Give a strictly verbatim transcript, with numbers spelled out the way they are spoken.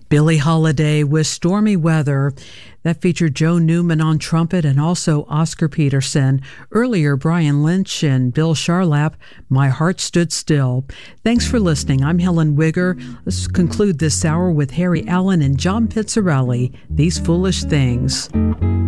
Billie Holiday with Stormy Weather. That featured Joe Newman on trumpet and also Oscar Peterson. Earlier, Brian Lynch and Bill Charlap, My Heart Stood Still. Thanks for listening. I'm Helen Wigger. Let's conclude this hour with Harry Allen and John Pizzarelli, These Foolish Things.